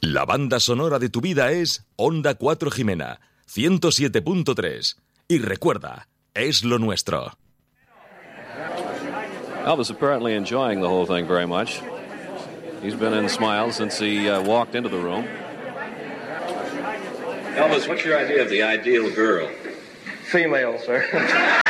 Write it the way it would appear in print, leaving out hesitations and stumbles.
La banda sonora de tu vida es Onda 4 Jimena, 107.3. Y recuerda, es lo nuestro. Elvis apparently enjoying the whole thing very much. He's been in smiles since he walked into the room. Elvis, what's your idea of the ideal girl? Female, sir.